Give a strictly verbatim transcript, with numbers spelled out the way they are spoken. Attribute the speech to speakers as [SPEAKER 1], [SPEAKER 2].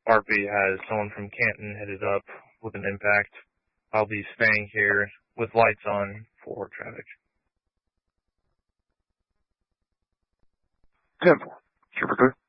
[SPEAKER 1] Heartbeat has someone from Canton headed up with an impact. I'll be staying here with lights on for traffic.
[SPEAKER 2] ten four. Super clear.